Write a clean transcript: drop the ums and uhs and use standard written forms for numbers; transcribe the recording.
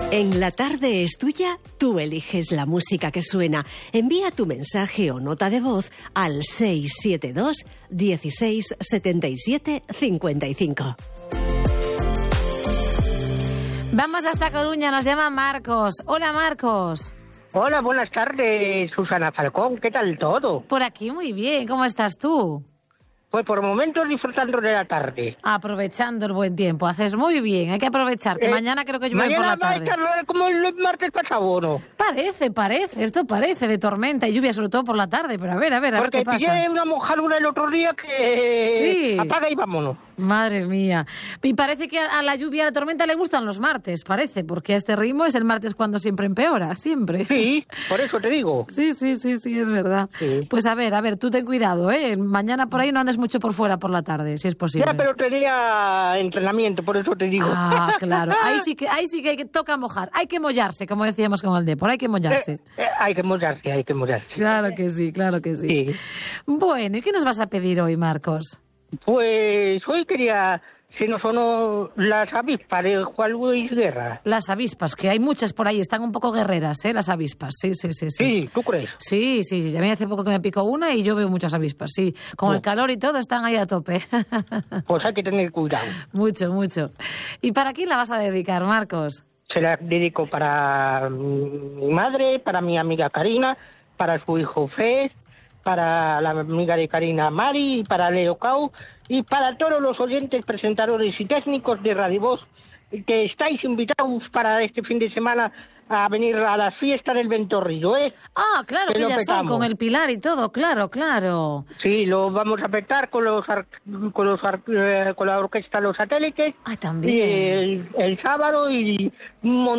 En La Tarde es Tuya, tú eliges la música que suena. Envía tu mensaje o nota de voz al 672 16 77 55. Vamos hasta Coruña, nos llama Marcos. Hola, Marcos. Hola, buenas tardes, Susana Falcón. ¿Qué tal todo? Por aquí muy bien. ¿Cómo estás tú? Pues por momentos disfrutando de la tarde. Aprovechando el buen tiempo. Haces muy bien. Hay que aprovechar, que mañana creo que llueve por la tarde. Mañana va a estar como el martes pasado, ¿o no? Parece. Esto parece de tormenta y lluvia, sobre todo por la tarde. Pero a ver qué pasa. Porque pillé una mojadura el otro día que... Sí. Apaga y vámonos. Madre mía. Y parece que a la lluvia y a la tormenta le gustan los martes, parece. Porque a este ritmo es el martes cuando siempre empeora, siempre. Sí, por eso te digo. Sí, es verdad. Sí. Pues a ver, tú ten cuidado, ¿eh? Mañana por ahí no andes mucho por fuera por la tarde, si es posible. Ya, pero tenía entrenamiento, por eso te digo. Ah, claro. Ahí sí que toca mojar. Hay que mollarse, como decíamos con el Depor. Hay que mollarse. Hay que mollarse. Claro que sí. Sí. Bueno, ¿y qué nos vas a pedir hoy, Marcos? Pues hoy quería... Se nos sonó las avispas de Juan Luis Guerra. Las avispas, que hay muchas por ahí, están un poco guerreras, ¿eh? Las avispas, sí. Sí, ¿tú crees? Sí, a mí hace poco que me picó una y yo veo muchas avispas, sí. Con el calor y todo están ahí a tope. Pues hay que tener cuidado. Mucho. ¿Y para quién la vas a dedicar, Marcos? Se la dedico para mi madre, para mi amiga Karina, para su hijo Fez, para la amiga de Karina Mari, para Leo Cau y para todos los oyentes, presentadores y técnicos de Radio Voz que estáis invitados para este fin de semana a venir a las fiestas del Ventorrillo, ¿eh? Ah, claro, que ya son con el Pilar y todo, claro. Sí, lo vamos a petar con la orquesta Los Satélites. Ah, también. Y el sábado y un